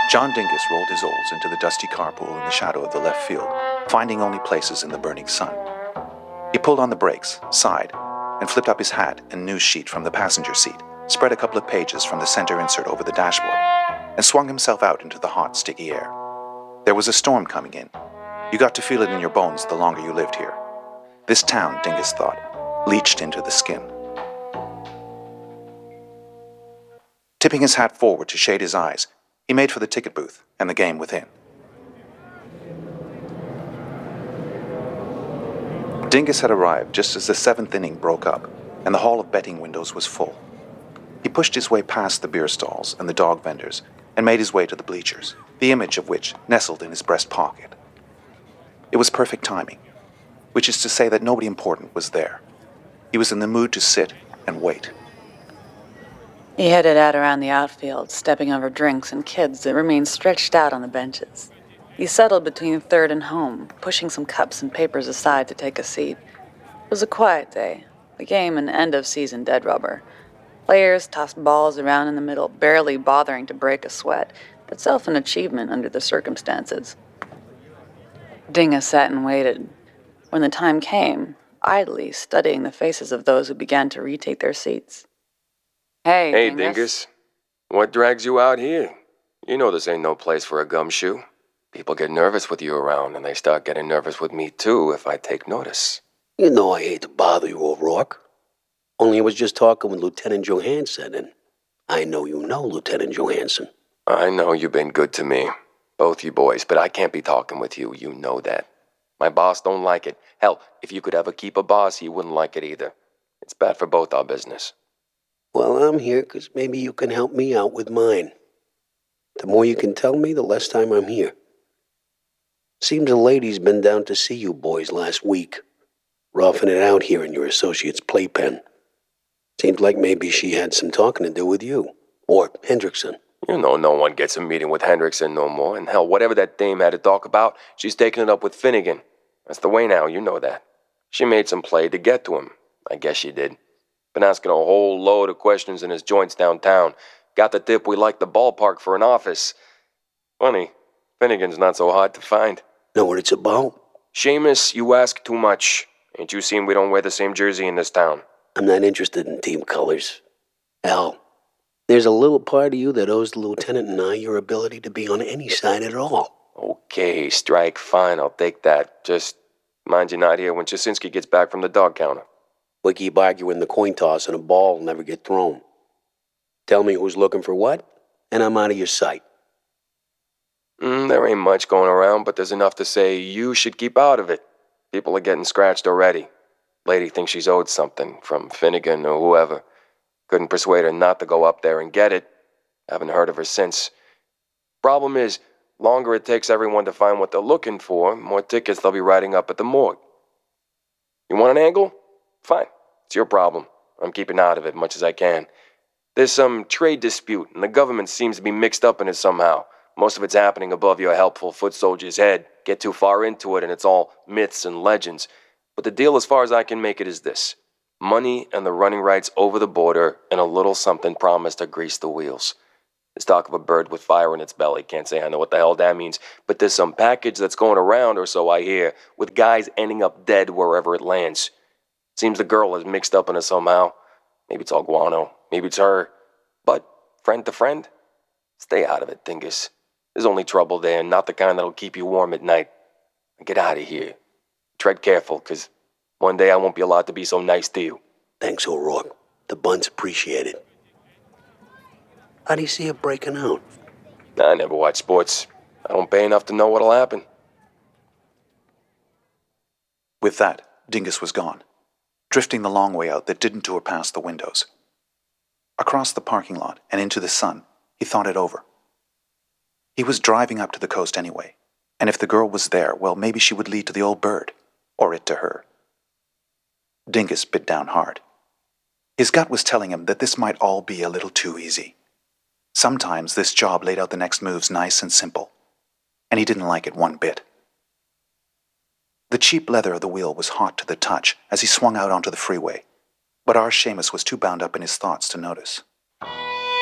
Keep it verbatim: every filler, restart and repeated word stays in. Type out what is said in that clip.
John Dingus rolled his oars into the dusty carpool in the shadow of the left field, finding only places in the burning sun. He pulled on the brakes, sighed, and flipped up his hat and news sheet from the passenger seat, spread a couple of pages from the center insert over the dashboard, and swung himself out into the hot, sticky air. There was a storm coming in. You got to feel it in your bones the longer you lived here. This town, Dingus thought, leached into the skin. Tipping his hat forward to shade his eyes, he made for the ticket booth and the game within. Dingus had arrived just as the seventh inning broke up, and the hall of betting windows was full. He pushed his way past the beer stalls and the dog vendors and made his way to the bleachers, the image of which nestled in his breast pocket. It was perfect timing, which is to say that nobody important was there. He was in the mood to sit and wait. He headed out around the outfield, stepping over drinks and kids that remained stretched out on the benches. He settled between third and home, pushing some cups and papers aside to take a seat. It was a quiet day, the game an end-of-season dead rubber. Players tossed balls around in the middle, barely bothering to break a sweat, itself an achievement under the circumstances. Dingus sat and waited. When the time came, idly studying the faces of those who began to retake their seats. Hey, Hey, Dingus. Dingus. What drags you out here? You know this ain't no place for a gumshoe. People get nervous with you around, and they start getting nervous with me too if I take notice. You know I hate to bother you, O'Rourke. Only I was just talking with Lieutenant Johansson, and I know you know Lieutenant Johansson. I know you've been good to me, both you boys, but I can't be talking with you, you know that. My boss don't like it. Hell, if you could ever keep a boss, he wouldn't like it either. It's bad for both our business. Well, I'm here because maybe you can help me out with mine. The more you can tell me, the less time I'm here. Seems a lady's been down to see you boys last week, roughing it out here in your associate's playpen. Seems like maybe she had some talking to do with you, or Hendrickson. You know no one gets a meeting with Hendrickson no more, and hell, whatever that dame had to talk about, she's taking it up with Finnegan. That's the way now, you know that. She made some play to get to him. I guess she did. Been asking a whole load of questions in his joints downtown. Got the tip we like the ballpark for an office. Funny, Finnegan's not so hard to find. Know what it's about? Seamus, you ask too much. Ain't you seen we don't wear the same jersey in this town? I'm not interested in team colors. Hell, there's a little part of you that owes the lieutenant and I your ability to be on any side at all. Okay, strike, fine, I'll take that. Just mind you're not here when Chasinski gets back from the dog counter. We keep arguing the coin toss and a ball will never get thrown. Tell me who's looking for what, and I'm out of your sight. Mm, there ain't much going around, but there's enough to say you should keep out of it. People are getting scratched already. Lady thinks she's owed something from Finnegan or whoever. Couldn't persuade her not to go up there and get it. Haven't heard of her since. Problem is, longer it takes everyone to find what they're looking for, more tickets they'll be writing up at the morgue. You want an angle? Fine. It's your problem. I'm keeping out of it much as I can. There's some trade dispute, and the government seems to be mixed up in it somehow. Most of it's happening above your helpful foot soldier's head. Get too far into it, and it's all myths and legends. But the deal, as far as I can make it, is this. Money and the running rights over the border, and a little something promised to grease the wheels. There's talk of a bird with fire in its belly. Can't say I know what the hell that means. But there's some package that's going around, or so I hear, with guys ending up dead wherever it lands. Seems the girl is mixed up in it somehow. Maybe it's all guano. Maybe it's her. But, friend to friend, stay out of it, Dingus. There's only trouble there, and not the kind that'll keep you warm at night. Get out of here. Tread careful, because one day I won't be allowed to be so nice to you. Thanks, O'Rourke. The bun's appreciated. How do you see it breaking out? I never watch sports. I don't pay enough to know what'll happen. With that, Dingus was gone, drifting the long way out that didn't tour past the windows. Across the parking lot and into the sun, he thought it over. He was driving up to the coast anyway, and if the girl was there, well, maybe she would lead to the old bird, or it to her. Dingus bit down hard. His gut was telling him that this might all be a little too easy. Sometimes this job laid out the next moves nice and simple, and he didn't like it one bit. The cheap leather of the wheel was hot to the touch as he swung out onto the freeway, but our Seamus was too bound up in his thoughts to notice.